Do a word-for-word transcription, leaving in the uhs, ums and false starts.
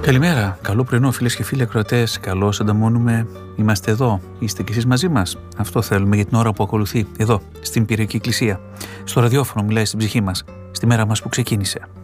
Καλημέρα, καλό πρωινό φίλες και φίλοι ακροατές. Καλώς ανταμώνουμε, είμαστε εδώ. Είστε κι εσείς μαζί μας. Αυτό θέλουμε για την ώρα που ακολουθεί, εδώ, στην Πυριακή Εκκλησία. Στο ραδιόφωνο μιλάει στην ψυχή μας, στη μέρα μας που ξεκίνησε.